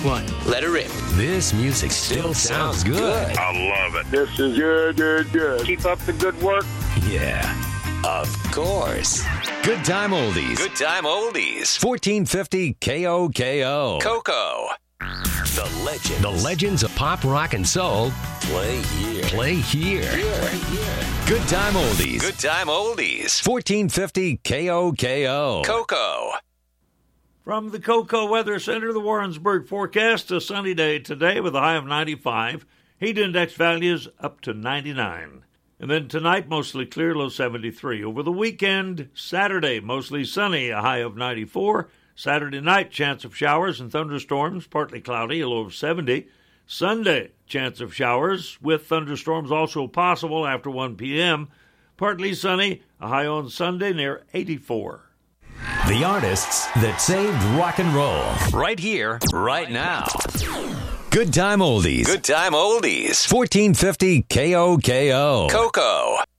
one. Let her rip. This music still sounds good. I love it. This is good. Keep up the good work. Yeah. Of course. Good time oldies. Good time oldies. 1450 KOKO. Coco. The Legends. The legends of pop, rock, and soul Play here. play here. Here. Good time oldies. Good time oldies. 1450 KOKO. Coco. From the Coco Weather Center, the Warrensburg forecast, a sunny day today with a high of 95. Heat index values up to 99. And then tonight, mostly clear, low 73. Over the weekend, Saturday, mostly sunny, a high of 94. Saturday night, chance of showers and thunderstorms, partly cloudy, a low of 70. Sunday, chance of showers with thunderstorms also possible after 1 p.m. Partly sunny, a high on Sunday near 84. The artists that saved rock and roll. Right here, right now. Good time oldies. Good time oldies. 1450 KOKO. Coco.